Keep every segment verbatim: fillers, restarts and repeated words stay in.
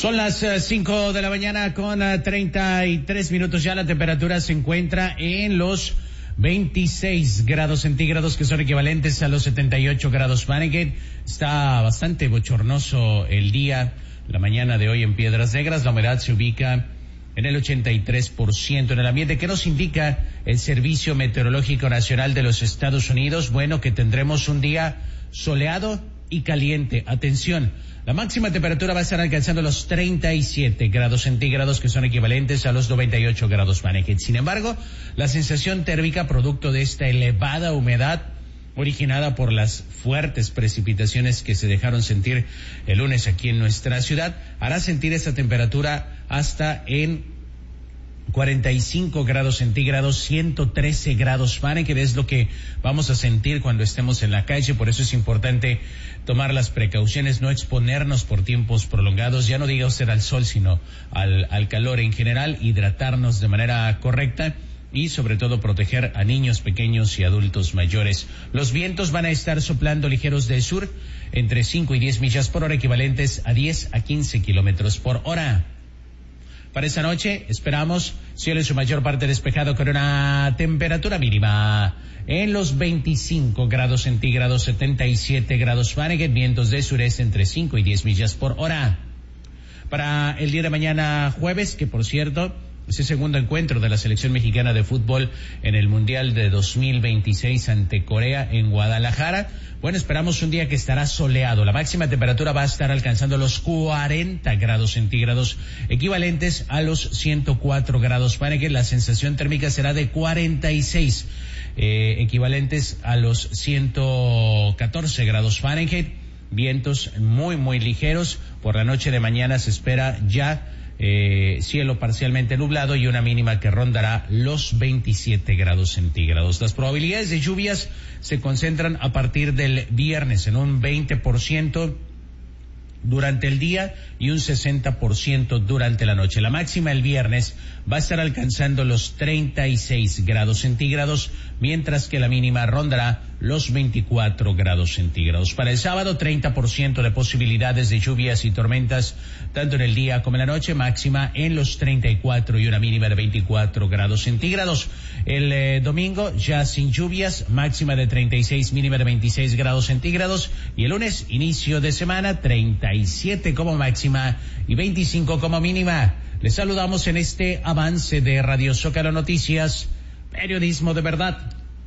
Son las uh, cinco de la mañana con uh, treinta y tres minutos ya. La temperatura se encuentra en los veintiséis grados centígrados, que son equivalentes a los setenta y ocho grados Fahrenheit. Está bastante bochornoso el día, la mañana de hoy en Piedras Negras. La humedad se ubica en el ochenta y tres por ciento en el ambiente. ¿Qué nos indica el Servicio Meteorológico Nacional de los Estados Unidos? Bueno, que tendremos un día soleado y caliente. Atención, la máxima temperatura va a estar alcanzando los treinta y siete grados centígrados, que son equivalentes a los noventa y ocho grados Fahrenheit. Sin embargo, la sensación térmica, producto de esta elevada humedad originada por las fuertes precipitaciones que se dejaron sentir el lunes aquí en nuestra ciudad, hará sentir esta temperatura hasta en cuarenta y cinco grados centígrados, ciento trece grados Fahrenheit, que es lo que vamos a sentir cuando estemos en la calle. Por eso es importante tomar las precauciones, no exponernos por tiempos prolongados, ya no diga usted al sol, sino al, al calor en general, hidratarnos de manera correcta y sobre todo proteger a niños pequeños y adultos mayores. Los vientos van a estar soplando ligeros del sur entre cinco y diez millas por hora, equivalentes a diez a quince kilómetros por hora. Para esta noche esperamos cielo en su mayor parte despejado con una temperatura mínima en los veinticinco grados centígrados, setenta y siete grados Fahrenheit, vientos de sureste entre cinco y diez millas por hora. Para el día de mañana jueves, que por cierto es el segundo encuentro de la selección mexicana de fútbol en el Mundial de dos mil veintiséis ante Corea en Guadalajara. Bueno, esperamos un día que estará soleado. La máxima temperatura va a estar alcanzando los cuarenta grados centígrados, equivalentes a los ciento cuatro grados Fahrenheit. La sensación térmica será de cuarenta y seis, eh, equivalentes a los ciento catorce grados Fahrenheit. Vientos muy, muy ligeros. Por la noche de mañana se espera ya Eh, cielo parcialmente nublado y una mínima que rondará los veintisiete grados centígrados. Las probabilidades de lluvias se concentran a partir del viernes en un veinte por ciento durante el día y un sesenta por ciento durante la noche. La máxima el viernes va a estar alcanzando los treinta y seis grados centígrados, mientras que la mínima rondará los veinticuatro grados centígrados. Para el sábado, treinta por ciento de posibilidades de lluvias y tormentas, tanto en el día como en la noche, máxima en los treinta y cuatro y una mínima de veinticuatro grados centígrados. El eh, domingo, ya sin lluvias, máxima de treinta y seis, mínima de veintiséis grados centígrados. Y el lunes, inicio de semana, treinta y siete como máxima y veinticinco como mínima. Les saludamos en este avance de Radio Zócalo Noticias, periodismo de verdad.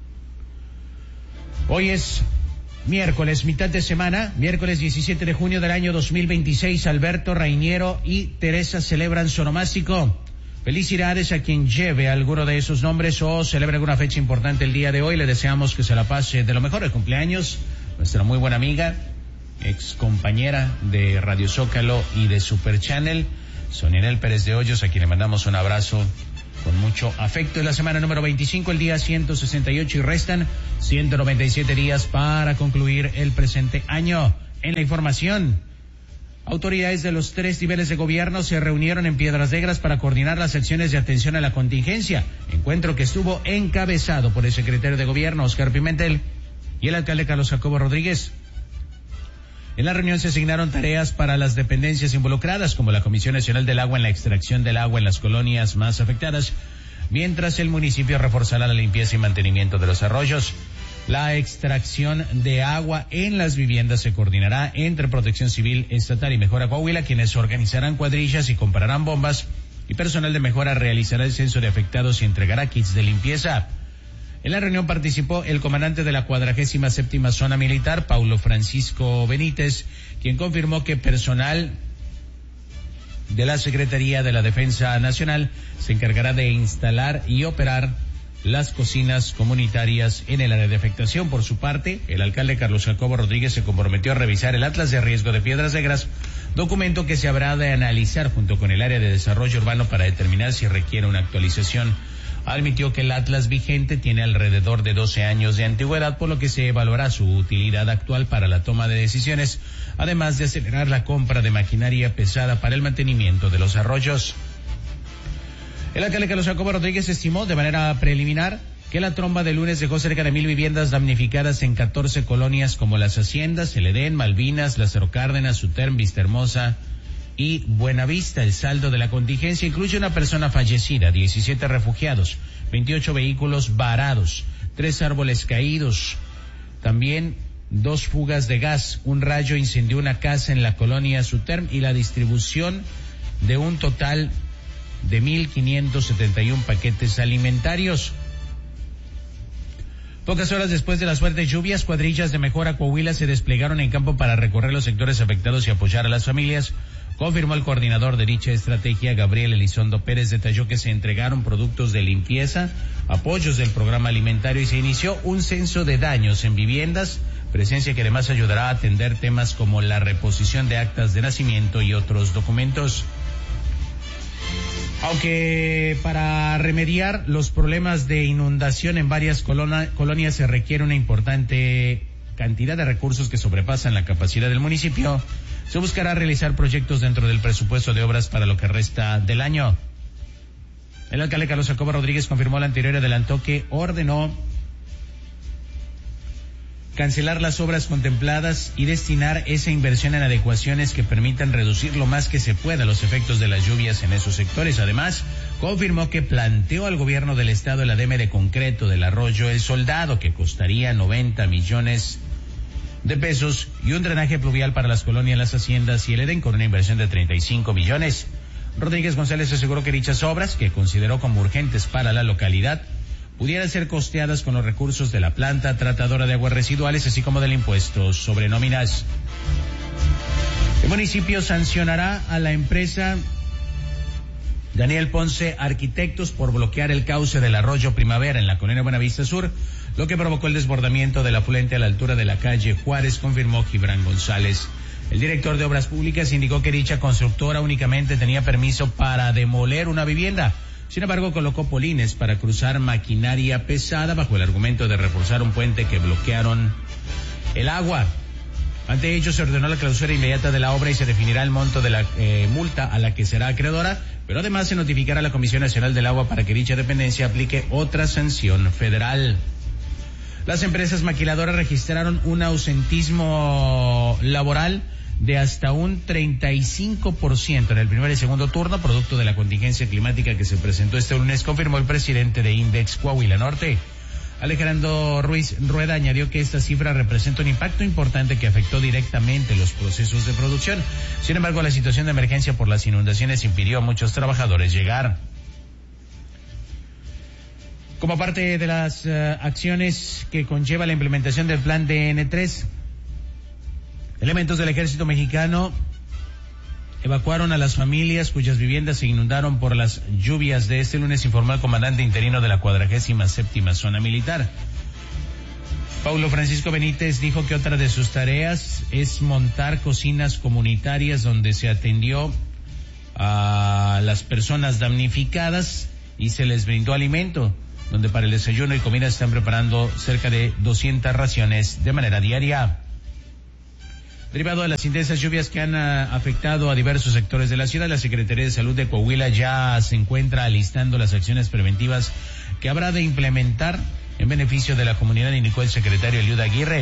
Hoy es miércoles, mitad de semana, miércoles diecisiete de junio del año dos mil veintiséis. Alberto, Rainiero y Teresa celebran su onomástico. Felicidades a quien lleve alguno de esos nombres o celebre alguna fecha importante el día de hoy. Le deseamos que se la pase de lo mejor. El cumpleaños, nuestra muy buena amiga, ex compañera de Radio Zócalo y de Super Channel, Soninel Pérez de Hoyos, a quien le mandamos un abrazo con mucho afecto. Es la semana número veinticinco, el día ciento sesenta y ocho, y restan ciento noventa y siete días para concluir el presente año. En la información, autoridades de los tres niveles de gobierno se reunieron en Piedras Negras para coordinar las acciones de atención a la contingencia, encuentro que estuvo encabezado por el secretario de Gobierno, Oscar Pimentel, y el alcalde Carlos Jacobo Rodríguez. En la reunión se asignaron tareas para las dependencias involucradas, como la Comisión Nacional del Agua en la extracción del agua en las colonias más afectadas, mientras el municipio reforzará la limpieza y mantenimiento de los arroyos. La extracción de agua en las viviendas se coordinará entre Protección Civil Estatal y Mejora Coahuila, quienes organizarán cuadrillas y comprarán bombas, y personal de Mejora realizará el censo de afectados y entregará kits de limpieza. En la reunión participó el comandante de la cuadragésima séptima Zona Militar, Paulo Francisco Benítez, quien confirmó que personal de la Secretaría de la Defensa Nacional se encargará de instalar y operar las cocinas comunitarias en el área de afectación. Por su parte, el alcalde Carlos Jacobo Rodríguez se comprometió a revisar el Atlas de Riesgo de Piedras Negras, documento que se habrá de analizar junto con el área de desarrollo urbano para determinar si requiere una actualización. Admitió que el Atlas vigente tiene alrededor de doce años de antigüedad, por lo que se evaluará su utilidad actual para la toma de decisiones, además de acelerar la compra de maquinaria pesada para el mantenimiento de los arroyos. El alcalde Carlos Jacobo Rodríguez estimó de manera preliminar que la tromba de lunes dejó cerca de mil viviendas damnificadas en catorce colonias como Las Haciendas, El Edén, Malvinas, Lázaro Cárdenas, Sutern, Vistahermosa y Buenavista. El saldo de la contingencia incluye una persona fallecida, diecisiete refugiados, veintiocho vehículos varados, tres árboles caídos, también dos fugas de gas, un rayo incendió una casa en la colonia Suterm y la distribución de un total de mil quinientos setenta y uno paquetes alimentarios. Pocas horas después de las fuertes lluvias, cuadrillas de Mejora Coahuila se desplegaron en campo para recorrer los sectores afectados y apoyar a las familias. Confirmó el coordinador de dicha estrategia, Gabriel Elizondo Pérez. Detalló que se entregaron productos de limpieza, apoyos del programa alimentario y se inició un censo de daños en viviendas, presencia que además ayudará a atender temas como la reposición de actas de nacimiento y otros documentos. Aunque para remediar los problemas de inundación en varias colona, colonias se requiere una importante cantidad de recursos que sobrepasan la capacidad del municipio, se buscará realizar proyectos dentro del presupuesto de obras para lo que resta del año. El alcalde Carlos Jacobo Rodríguez confirmó el anterior y adelantó que ordenó cancelar las obras contempladas y destinar esa inversión en adecuaciones que permitan reducir lo más que se pueda los efectos de las lluvias en esos sectores. Además, confirmó que planteó al gobierno del estado el ademe de concreto del arroyo El Soldado, que costaría noventa millones de pesos, y un drenaje pluvial para las colonias Las Haciendas y el Edén con una inversión de treinta y cinco millones. Rodríguez González aseguró que dichas obras, que consideró como urgentes para la localidad, pudieran ser costeadas con los recursos de la planta tratadora de aguas residuales, así como del impuesto sobre nóminas. El municipio sancionará a la empresa Daniel Ponce Arquitectos por bloquear el cauce del arroyo Primavera en la colonia Buenavista Sur, lo que provocó el desbordamiento del afluente a la altura de la calle Juárez, confirmó Gibran González. El director de Obras Públicas indicó que dicha constructora únicamente tenía permiso para demoler una vivienda. Sin embargo, colocó polines para cruzar maquinaria pesada bajo el argumento de reforzar un puente que bloquearon el agua. Ante ello, se ordenó la clausura inmediata de la obra y se definirá el monto de la eh, multa a la que será acreedora, pero además se notificará a la Comisión Nacional del Agua para que dicha dependencia aplique otra sanción federal. Las empresas maquiladoras registraron un ausentismo laboral de hasta un treinta y cinco por ciento en el primer y segundo turno, producto de la contingencia climática que se presentó este lunes, confirmó el presidente de Index Coahuila Norte. Alejandro Ruiz Rueda añadió que esta cifra representa un impacto importante que afectó directamente los procesos de producción. Sin embargo, la situación de emergencia por las inundaciones impidió a muchos trabajadores llegar. Como parte de las uh, acciones que conlleva la implementación del plan D N tres, elementos del ejército mexicano evacuaron a las familias cuyas viviendas se inundaron por las lluvias de este lunes, informó el comandante interino de la cuadragésima séptima zona militar. Paulo Francisco Benítez dijo que otra de sus tareas es montar cocinas comunitarias donde se atendió a las personas damnificadas y se les brindó alimento, donde para el desayuno y comida están preparando cerca de doscientas raciones de manera diaria. Derivado de las intensas lluvias que han uh, afectado a diversos sectores de la ciudad, la Secretaría de Salud de Coahuila ya se encuentra alistando las acciones preventivas que habrá de implementar en beneficio de la comunidad, indicó el secretario Eliud Aguirre.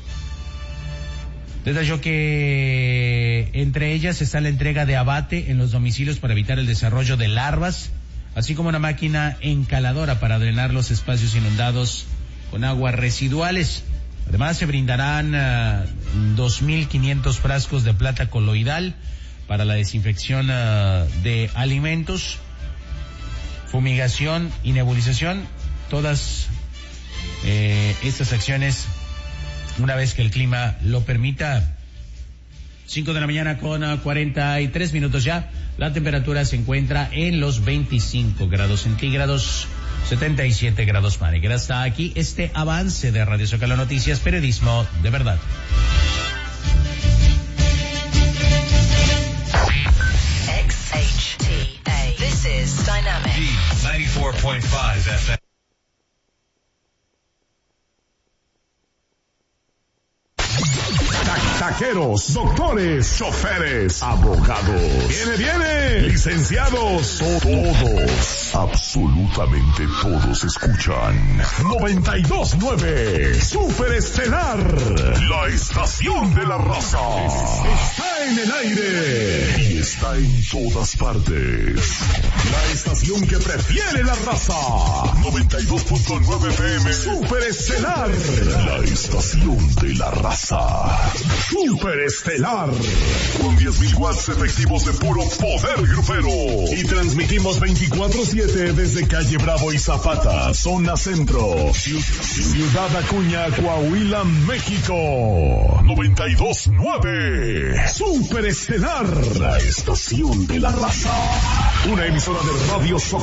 Detalló que entre ellas está la entrega de abate en los domicilios para evitar el desarrollo de larvas, así como una máquina encaladora para drenar los espacios inundados con aguas residuales. Además, se brindarán uh, dos mil quinientos frascos de plata coloidal para la desinfección uh, de alimentos, fumigación y nebulización. Todas eh, estas acciones, una vez que el clima lo permita. Cinco de la mañana con uh, cuarenta y tres minutos ya. La temperatura se encuentra en los veinticinco grados centígrados. setenta y siete grados Fahrenheit. Hasta aquí este avance de Radio Zócalo Noticias, periodismo de verdad. X H T A. This is Dynamic. D ninety-four point five F M. Taqueros, doctores, choferes, abogados. Viene, viene. Licenciados, todos, absolutamente todos escuchan. noventa y dos punto nueve, Super Estelar, la estación de la raza. Está en el aire. Está en todas partes. La estación que prefiere la raza. noventa y dos punto nueve F M. Super Estelar. La estación de la raza. Super Estelar. Con diez mil watts efectivos de puro poder grupero. Y transmitimos veinticuatro siete desde Calle Bravo y Zapata, zona centro. Ciudad Acuña, Coahuila, México. noventa y dos punto nueve. Super Estelar. La estación de la raza. Una emisora de radio